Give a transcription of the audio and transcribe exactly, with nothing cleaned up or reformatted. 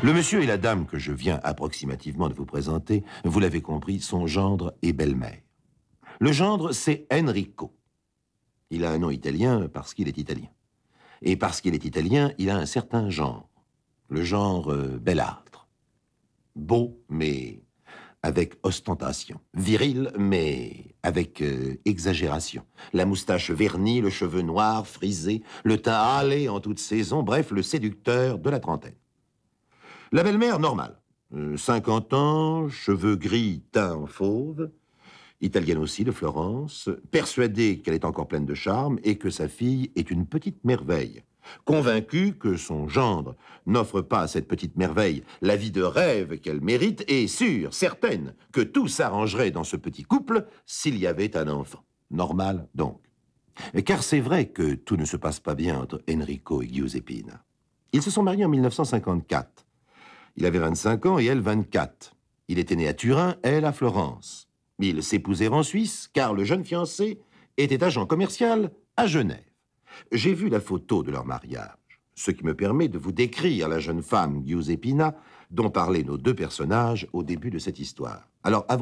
Le monsieur et la dame que je viens approximativement de vous présenter, vous l'avez compris, sont gendre et belle-mère. Le gendre, c'est Enrico. Il a un nom italien parce qu'il est italien. Et parce qu'il est italien, il a un certain genre. Le genre euh, belâtre. Beau, mais avec ostentation. Viril, mais avec euh, exagération. La moustache vernie, le cheveu noir, frisé, le teint hâlé en toute saison, bref, le séducteur de la trentaine. La belle-mère, normale. Euh, cinquante ans, cheveux gris, teint en fauve. Italienne aussi, de Florence. Persuadée qu'elle est encore pleine de charme et que sa fille est une petite merveille. Convaincue que son gendre n'offre pas à cette petite merveille la vie de rêve qu'elle mérite et sûre, certaine, que tout s'arrangerait dans ce petit couple s'il y avait un enfant. Normal, donc. Car c'est vrai que tout ne se passe pas bien entre Enrico et Giuseppina. Ils se sont mariés en mille neuf cent cinquante-quatre. Il avait vingt-cinq ans et elle vingt-quatre. Il était né à Turin, elle à Florence. Ils s'épousèrent en Suisse, car le jeune fiancé était agent commercial à Genève. J'ai vu la photo de leur mariage, ce qui me permet de vous décrire la jeune femme Giuseppina dont parlaient nos deux personnages au début de cette histoire. Alors, avant